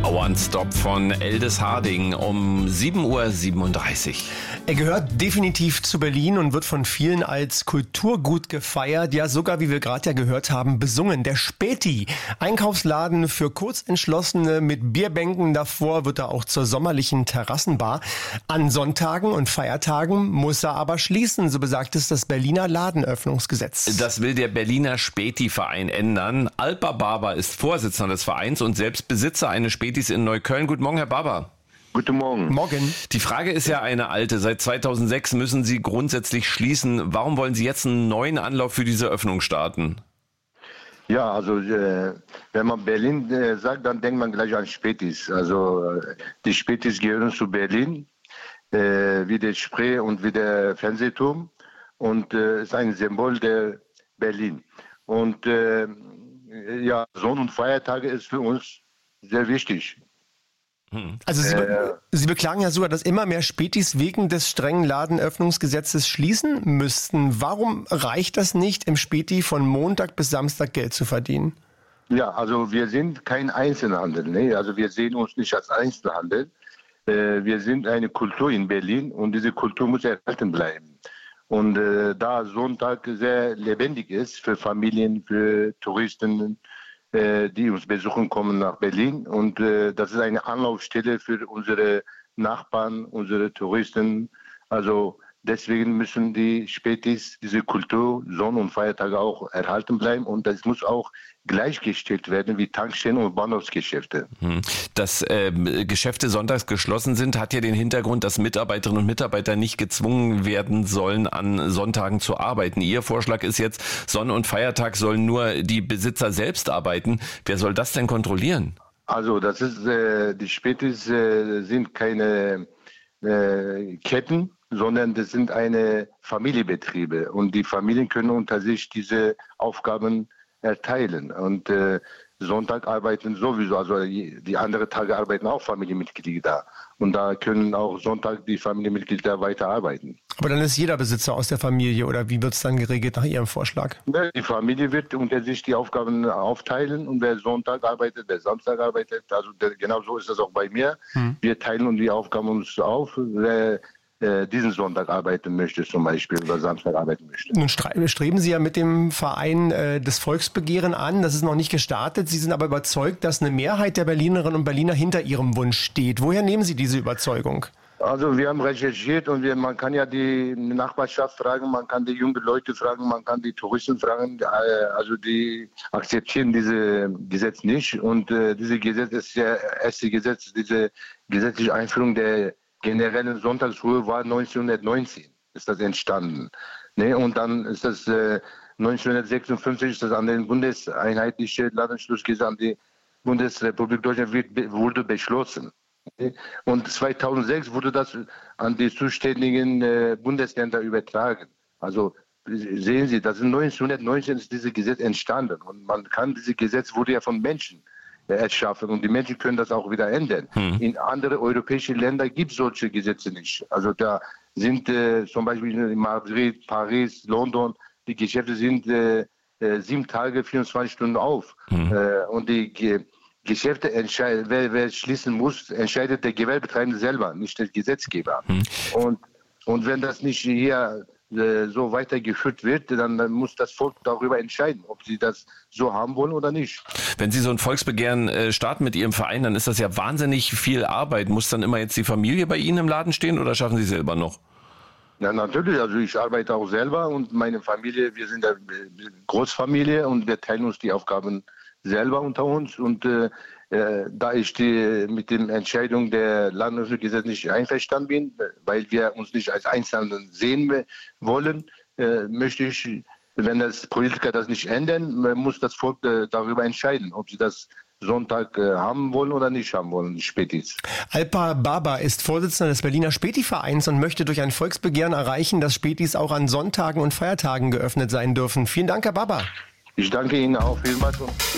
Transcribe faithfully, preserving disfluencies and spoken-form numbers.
One Stop von Eldis Harding um sieben Uhr siebenunddreißig. Er gehört definitiv zu Berlin und wird von vielen als Kulturgut gefeiert, ja sogar, wie wir gerade ja gehört haben, besungen. Der Späti, Einkaufsladen für Kurzentschlossene mit Bierbänken davor, wird er auch zur sommerlichen Terrassenbar. An Sonntagen und Feiertagen muss er aber schließen, so besagt es das Berliner Ladenöffnungsgesetz. Das will der Berliner Späti-Verein ändern. Alper Barber ist Vorsitzender des Vereins und selbst Besitzer eines Spätis in Neukölln. Guten Morgen, Herr Barber. Guten Morgen. Morgen. Die Frage ist ja eine alte. Seit zweitausendsechs müssen Sie grundsätzlich schließen. Warum wollen Sie jetzt einen neuen Anlauf für diese Öffnung starten? Ja, also äh, wenn man Berlin äh, sagt, dann denkt man gleich an Spätis. Also äh, die Spätis gehören zu Berlin, äh, wie der Spree und wie der Fernsehturm. Und es äh, ist ein Symbol der Berlin. Und äh, ja, Sonn- und Feiertage ist für uns sehr wichtig. Also Sie, Äh, Sie beklagen ja sogar, dass immer mehr Spätis wegen des strengen Ladenöffnungsgesetzes schließen müssten. Warum reicht das nicht, im Späti von Montag bis Samstag Geld zu verdienen? Ja, also wir sind kein Einzelhandel. Ne? Also wir sehen uns nicht als Einzelhandel. Äh, wir sind eine Kultur in Berlin und diese Kultur muss erhalten bleiben. Und äh, da Sonntag sehr lebendig ist für Familien, für Touristen, äh, die uns besuchen kommen nach Berlin. Und äh, das ist eine Anlaufstelle für unsere Nachbarn, unsere Touristen. Also deswegen müssen die Spätis, diese Kultur, Sonn- und Feiertage auch erhalten bleiben. Und das muss auch gleichgestellt werden wie Tankstellen und Bahnhofsgeschäfte. Dass äh, Geschäfte sonntags geschlossen sind, hat ja den Hintergrund, dass Mitarbeiterinnen und Mitarbeiter nicht gezwungen werden sollen, an Sonntagen zu arbeiten. Ihr Vorschlag ist jetzt, Sonn- und Feiertag sollen nur die Besitzer selbst arbeiten. Wer soll das denn kontrollieren? Also das ist, äh, die Spätis äh, sind keine äh, Ketten, sondern das sind eine Familienbetriebe. Und die Familien können unter sich diese Aufgaben erteilen. Und äh, Sonntag arbeiten sowieso, also die anderen Tage arbeiten auch Familienmitglieder. Und da können auch Sonntag die Familienmitglieder weiterarbeiten. Aber dann ist jeder Besitzer aus der Familie, oder wie wird es dann geregelt nach Ihrem Vorschlag? Die Familie wird unter sich die Aufgaben aufteilen und wer Sonntag arbeitet, wer Samstag arbeitet, also der, genau so ist das auch bei mir. Hm. Wir teilen uns die Aufgaben uns auf, wer diesen Sonntag arbeiten möchte zum Beispiel oder Samstag arbeiten möchte. Nun streben Sie ja mit dem Verein äh, das Volksbegehren an, das ist noch nicht gestartet. Sie sind aber überzeugt, dass eine Mehrheit der Berlinerinnen und Berliner hinter Ihrem Wunsch steht. Woher nehmen Sie diese Überzeugung? Also wir haben recherchiert und wir, man kann ja die Nachbarschaft fragen, man kann die jungen Leute fragen, man kann die Touristen fragen. Also die akzeptieren dieses Gesetz nicht und äh, dieses Gesetz ist ja erste Gesetz, diese gesetzliche Einführung der generellen Sonntagsruhe war neunzehnhundertneunzehn, ist das entstanden. Ne? Und dann ist das äh, neunzehnhundertsechsundfünfzig ist das an den bundeseinheitliche Ladenschlussgesetz an die Bundesrepublik Deutschland wird, wurde beschlossen. Ne? Und zweitausendsechs wurde das an die zuständigen äh, Bundesländer übertragen. Also sehen Sie, das ist neunzehnhundertneunzehn ist dieses Gesetz entstanden und man kann, dieses Gesetz wurde ja von Menschen erschaffen und die Menschen können das auch wieder ändern. Hm. In andere europäische Länder gibt es solche Gesetze nicht. Also da sind äh, zum Beispiel in Madrid, Paris, London, die Geschäfte sind äh, äh, sieben Tage, vierundzwanzig Stunden auf. Hm. Äh, und die Ge- Geschäfte entscheiden, wer, wer schließen muss, entscheidet der Gewerbetreibende selber, nicht der Gesetzgeber. Hm. Und, und wenn das nicht hier so weitergeführt wird, dann, dann muss das Volk darüber entscheiden, ob sie das so haben wollen oder nicht. Wenn Sie so ein Volksbegehren äh, starten mit Ihrem Verein, dann ist das ja wahnsinnig viel Arbeit. Muss dann immer jetzt die Familie bei Ihnen im Laden stehen oder schaffen Sie selber noch? Ja, natürlich. Also ich arbeite auch selber und meine Familie, wir sind eine Großfamilie und wir teilen uns die Aufgaben selber unter uns und äh, äh, da ich die, mit der Entscheidung der Ladenöffnungsgesetz nicht einverstanden bin, weil wir uns nicht als Einzelnen sehen wollen, äh, möchte ich, wenn das Politiker das nicht ändern, muss das Volk äh, darüber entscheiden, ob sie das Sonntag äh, haben wollen oder nicht haben wollen, die Spätis. Alper Barber ist Vorsitzender des Berliner Späti-Vereins und möchte durch ein Volksbegehren erreichen, dass Spätis auch an Sonntagen und Feiertagen geöffnet sein dürfen. Vielen Dank, Herr Barber. Ich danke Ihnen auch vielmals.